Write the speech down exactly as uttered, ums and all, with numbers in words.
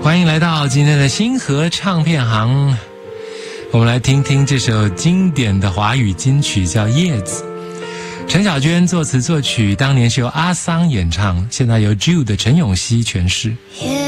欢迎来到今天的星河唱片行，我们来听听这首经典的华语金曲，叫《叶子》。陈小娟作词作曲，当年是由阿桑演唱，现在由 Jude 陈咏希诠释。